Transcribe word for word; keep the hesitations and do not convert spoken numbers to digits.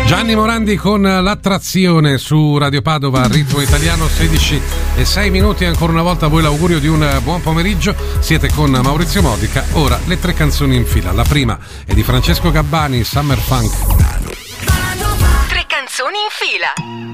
Gianni Morandi con l'attrazione su Radio Padova, ritmo italiano, sedici e sei minuti. Ancora una volta a voi l'augurio di un buon pomeriggio. Siete con Maurizio Modica. Ora le tre canzoni in fila. La prima è di Francesco Gabbani, Summer Funk. Tre canzoni in fila.